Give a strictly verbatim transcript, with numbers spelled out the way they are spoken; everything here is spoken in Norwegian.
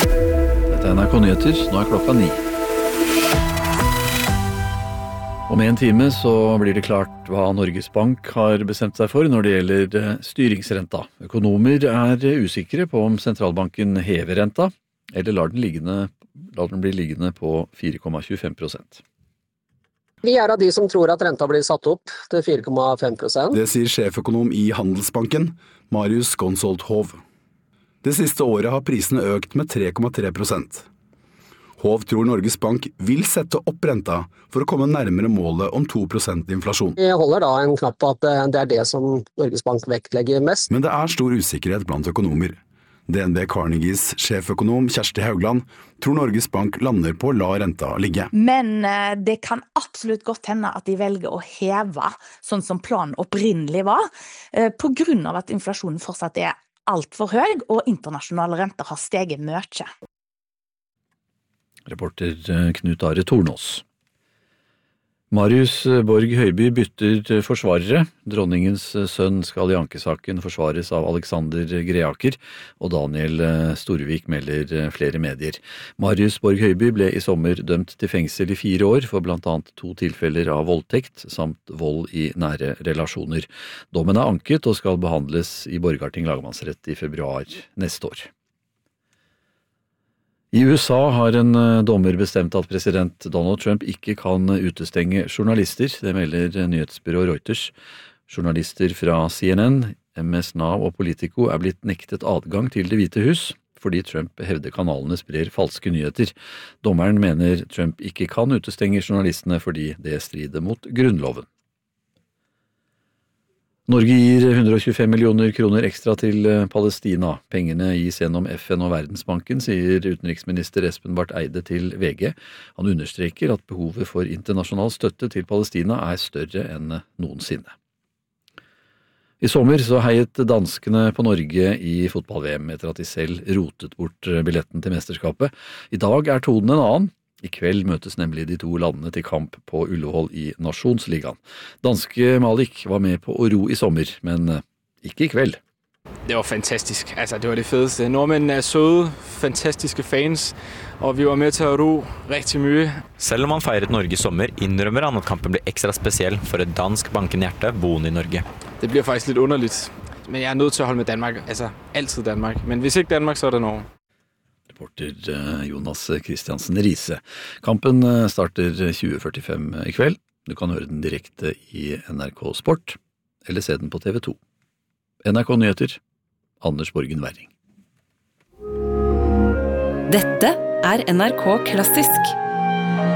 Dette er N R K Nyheter, nå er klokka ni. Om en time så blir det klart hva Norges Bank har bestemt seg for når det gjelder styringsrenta. Økonomer er usikre på om sentralbanken hever renta, eller lar den, liggende, lar den bli liggende på fire komma tjuefem prosent. Vi er av de som tror at renta blir satt opp til fire komma fem prosent. Det sier sjeføkonom i Handelsbanken, Marius Gonsolt Hov. Det siste året har prisene økt med tre komma tre prosent. Hov tror Norges Bank vil sette opp renta for å komme nærmere målet om to prosent inflasjon. Vi holder da en knapp på at det er det som Norges Bank vektlegger mest. Men det er stor usikkerhet blant økonomer. D N B Carnegies sjeføkonom Kjersti Haugland tror Norges Bank lander på å la renta ligge. Men det kan absolutt godt hende at de velger å heve, sånn som planen opprinnelig var, på grunn av at inflasjonen fortsatt er alt for høy, og internasjonale renter har steget mye. Reporter Knut Are Tornås. Marius Borg Høiby bytter forsvarere. Dronningens sønn skal i ankesaken forsvares av Alexander Greaker, og Daniel Storvik melder flere medier. Marius Borg Høiby ble i sommer dømt til fengsel i fire år for blant annet to tilfeller av voldtekt samt vold i nære relasjoner. Dommen er anket og skal behandles i Borgarting lagmannsrett i februar neste år. I U S A har en dommer bestemt at president Donald Trump ikke kan utestenge journalister, det melder nyhetsbyrå Reuters. Journalister fra C N N, M S Now og Politico er blitt nektet adgang til Det hvite hus, fordi Trump hevder kanalene sprer falske nyheter. Dommeren mener Trump ikke kan utestenge journalistene fordi det strider mot grunnloven. Norge gir hundre og tjuefem millioner kroner ekstra til Palestina. Pengene gis gjennom F N og Verdensbanken, sier utenriksminister Espen Barth Eide til V G. Han understreker at behovet for internasjonal støtte til Palestina er større enn noensinne. I sommer så heiet danskene på Norge i fotball-V M etter at de selv rotet bort billetten til mesterskapet. I dag er tonen en annen. I kveld møtes nemlig de to landene til kamp på Ullevål i Nasjonsligaen. Danske Malik var med på å ro i sommer, men ikke i kveld. Det var fantastisk. Altså, det var det fedeste. Nordmændene er søde, fantastiske fans, og vi var med til å ro rigtig mye. Selv om han feiret Norge i sommer, innrømmer han at kampen blir ekstra spesiell for et dansk bankende hjerte boende i Norge. Det blir faktisk litt underligt, men jeg er nødt til å holde med Danmark. Altså, altid Danmark. Men hvis ikke Danmark, så er det Norge. Reporter Jonas Kristiansen Riise. Kampen starter tjue førtifem i kveld. Du kan høre den direkte i N R K Sport, eller se den på T V to. N R K Nyheter, Anders Borgen Werring. Dette er N R K Klassisk.